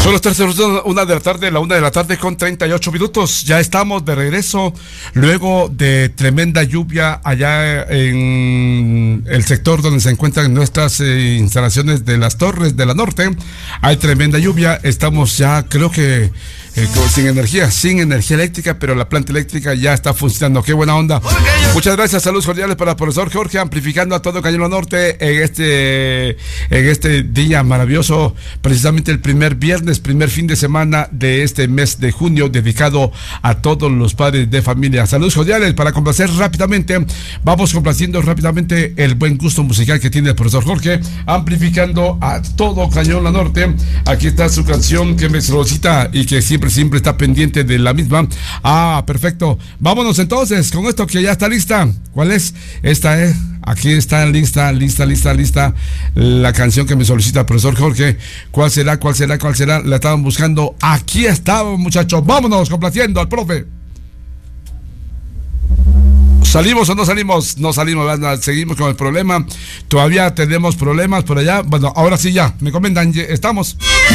Son las 1 de la tarde con 38 minutos. Ya estamos de regreso luego de tremenda lluvia allá en el sector donde se encuentran nuestras instalaciones de las Torres de la Norte. Hay tremenda lluvia. Estamos ya, creo que sin energía eléctrica, pero la planta eléctrica ya está funcionando. Qué buena onda. Muchas gracias, saludos cordiales para el profesor Jorge, amplificando a todo Cañón Norte en este día maravilloso, precisamente el primer fin de semana de este mes de junio, dedicado a todos los padres de familia. Saludos cordiales para complacer rápidamente. Vamos complaciendo rápidamente el buen gusto musical que tiene el profesor Jorge, amplificando a todo Cañón Norte. Aquí está su canción que me solicita y que siempre está pendiente de la misma. Perfecto. Vámonos entonces con esto que ya está lista. ¿Cuál es? Esta es. Aquí está lista la canción que me solicita el profesor Jorge. ¿Cuál será? La estaban buscando. Aquí estaba, muchachos. Vámonos complaciendo al profe. ¿Salimos o no salimos? No salimos, ¿verdad? Seguimos con el problema. Todavía tenemos problemas por allá. Bueno, ahora sí ya. Me comentan, estamos.